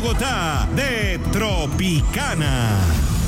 Bogotá de Tropicana.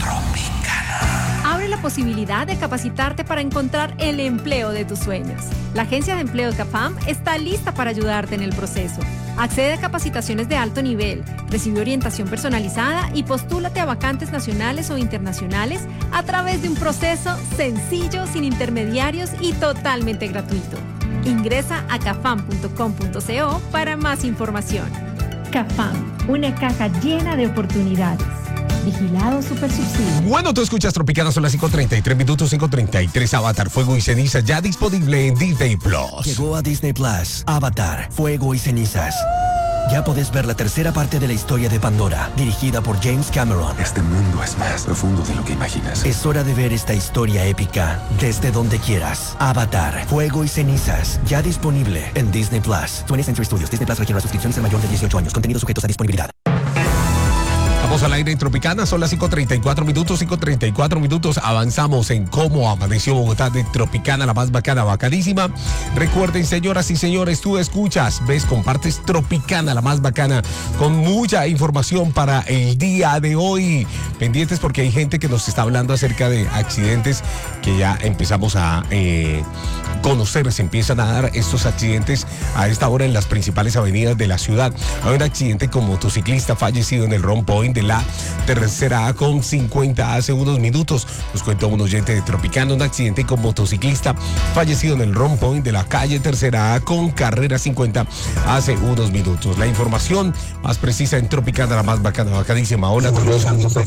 Abre la posibilidad de capacitarte para encontrar el empleo de tus sueños. La Agencia de Empleo CAFAM está lista para ayudarte en el proceso. Accede a capacitaciones de alto nivel, recibe orientación personalizada y postúlate a vacantes nacionales o internacionales a través de un proceso sencillo, sin intermediarios y totalmente gratuito. Ingresa a cafam.com.co para más información. CAFAM, una caja llena de oportunidades. Vigilado Supersubsidio. Bueno, tú escuchas Tropicana, son las 5:33 minutos, 5:33. Avatar, Fuego y Cenizas, ya disponible en Disney Plus. Llegó a Disney Plus, Avatar, Fuego y Cenizas. Ya podés ver la tercera parte de la historia de Pandora, dirigida por James Cameron. Este mundo es más profundo de lo que imaginas. Es hora de ver esta historia épica desde donde quieras. Avatar, Fuego y Cenizas, ya disponible en Disney Plus. 20th Century Studios. Disney Plus requiere las suscripciones de mayor de 18 años. Contenidos sujetos a disponibilidad. Estamos al aire en Tropicana, son las 5:34 minutos, 5:34 minutos. Avanzamos en Cómo Amaneció Bogotá de Tropicana, la más bacana, bacanísima. Recuerden, señoras y señores, tú escuchas, ves, compartes Tropicana, la más bacana, con mucha información para el día de hoy. Pendientes porque hay gente que nos está hablando acerca de accidentes que ya empezamos a conocer. Se empiezan a dar estos accidentes a esta hora en las principales avenidas de la ciudad. Hay un accidente con motociclista fallecido en el Round Point de la tercera A con 50 hace unos minutos. Nos cuenta un oyente de Tropicana, un accidente con motociclista fallecido en el Round Point de la calle tercera A con carrera 50 hace unos minutos. La información más precisa en Tropicana, la más bacana, bacanísima. Hola, todos.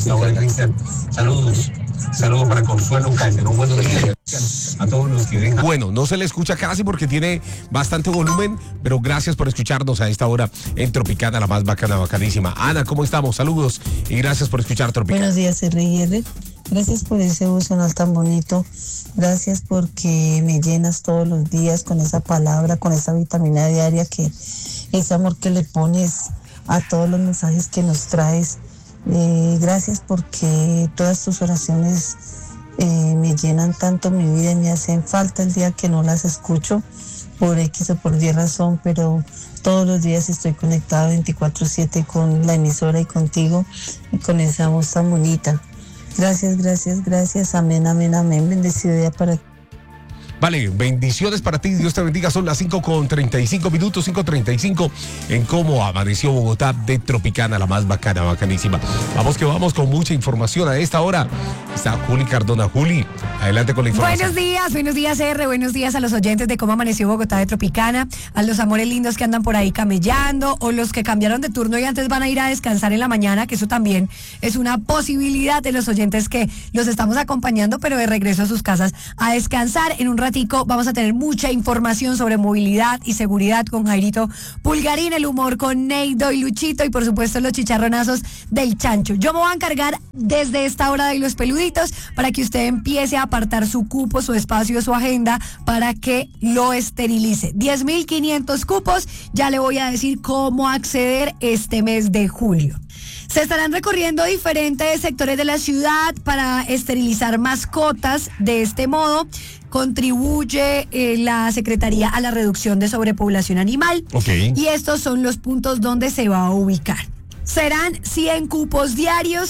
Saludos para Consuelo Calderón. Buenos días a todos los que dejan. Bueno, no se le escucha casi porque tiene bastante volumen, pero gracias por escucharnos a esta hora en Tropicana, la más bacana, bacanísima. Ana, ¿cómo estamos? Saludos y gracias por escuchar Tropicana. Buenos días, R&R. Gracias por ese emocional tan bonito. Gracias porque me llenas todos los días con esa palabra, con esa vitamina diaria, ese amor que le pones a todos los mensajes que nos traes. Gracias porque todas tus oraciones me llenan tanto mi vida y me hacen falta el día que no las escucho por X o por Y razón, pero todos los días estoy conectada 24/7 con la emisora y contigo y con esa voz tan bonita. Gracias, gracias, gracias. Amén, amén, amén. Bendecido día para ti. Vale, bendiciones para ti, Dios te bendiga. Son las 5:35 minutos, 5:35 en Cómo Amaneció Bogotá de Tropicana, la más bacana, bacanísima. Vamos que vamos con mucha información a esta hora. Está Juli Cardona. Juli, adelante con la información. Buenos días, R. Buenos días a los oyentes de Cómo Amaneció Bogotá de Tropicana, a los amores lindos que andan por ahí camellando o los que cambiaron de turno y antes van a ir a descansar en la mañana, que eso también es una posibilidad de los oyentes que los estamos acompañando, pero de regreso a sus casas a descansar. En un ratico vamos a tener mucha información sobre movilidad y seguridad con Jairito Pulgarín, el humor con Neido y Luchito y por supuesto los chicharronazos del Chancho. Yo me voy a encargar desde esta hora de los peluditos para que usted empiece a apartar su cupo, su espacio, su agenda para que lo esterilice. 10.500 cupos, ya le voy a decir cómo acceder este mes de julio. Se estarán recorriendo diferentes sectores de la ciudad para esterilizar mascotas. De este modo, contribuye la Secretaría a la reducción de sobrepoblación animal. Okay. Y estos son los puntos donde se va a ubicar. Serán 100 cupos diarios